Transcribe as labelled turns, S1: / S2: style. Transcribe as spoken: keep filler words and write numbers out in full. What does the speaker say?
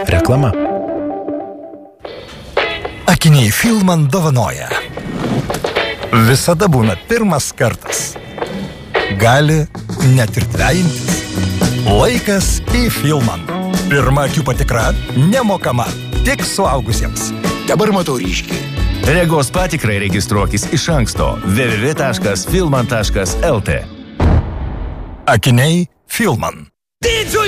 S1: Reklama.
S2: Akiniai Filman dovanoja. Visada būna pirmas kartas. Gali net ir dvejintis. Laikas į Filman. Pirma akių patikra nemokama. Tik suaugusiems.
S3: Dabar matau ryškiai.
S4: Regos patikrai registruokis iš anksto w w w taškas filman taškas l t.
S2: Akiniai Filman.